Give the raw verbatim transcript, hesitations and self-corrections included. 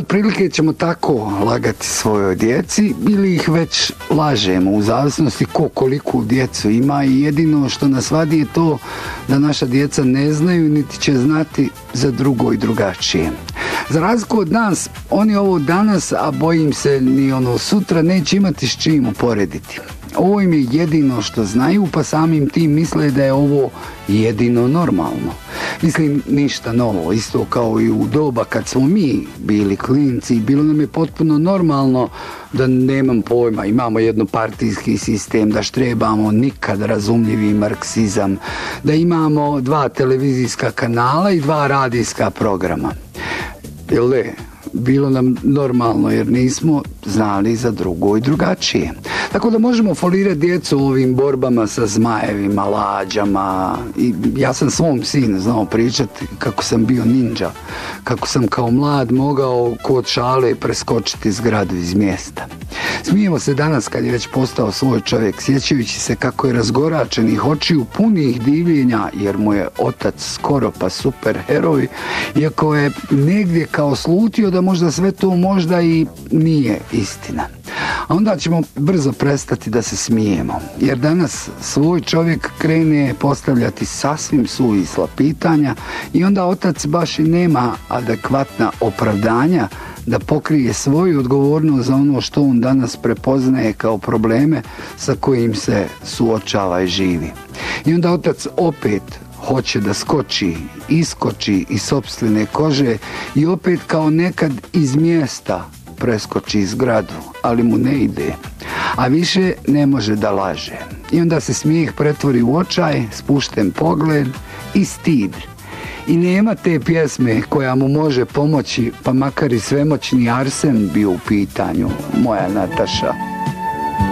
otprilike ćemo tako lagati svojoj djeci ili ih već lažemo u zavisnosti ko koliku djecu ima i jedino što nas vadi je to da naša djeca ne znaju niti će znati za drugo i drugačije. Za razliku od nas, oni ovo danas, a bojim se ni ono sutra, neće imati s čim uporediti. Ovo im je jedino što znaju, pa samim tim misle da je ovo jedino normalno. Mislim, ništa novo, isto kao i u doba kad smo mi bili klinci, bilo nam je potpuno normalno da nemam pojma, imamo jednopartijski sistem, da štrebamo nikad razumljivi marksizam, da imamo dva televizijska kanala i dva radijska programa. Jel ne? Bilo nam normalno jer nismo znali za drugo i drugačije. Tako da možemo folirati djecu u ovim borbama sa zmajevima, lađama. I ja sam svom sinu znao pričati kako sam bio ninja, kako sam kao mlad mogao kod šale preskočiti zgradu iz mjesta. Smijemo se danas kad je već postao svoj čovjek, sjećajući se kako je razgoračenih očiju punih divljenja jer mu je otac skoro pa super heroj, iako je negdje kao slutio da možda sve to možda i nije istina. A onda ćemo brzo prestati da se smijemo, jer danas svoj čovjek krene postavljati sasvim suvisla pitanja i onda otac baš i nema adekvatna opravdanja da pokrije svoju odgovornost za ono što on danas prepoznaje kao probleme sa kojim se suočava i živi. I onda otac opet hoće da skoči, iskoči iz sopstvene kože i opet kao nekad iz mjesta preskoči zgradu, ali mu ne ide, a više ne može da laže. I onda se smijeh pretvori u očaj, spušten pogled i stid. I nema te pjesme koja mu može pomoći, pa makar i svemoćni Arsen bio u pitanju, moja Nataša.